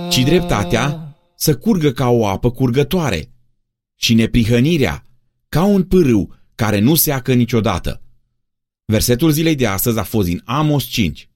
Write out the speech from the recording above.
ci dreptatea să curgă ca o apă curgătoare și neprihănirea ca un pârâu care nu seacă niciodată. Versetul zilei de astăzi a fost din Amos 5.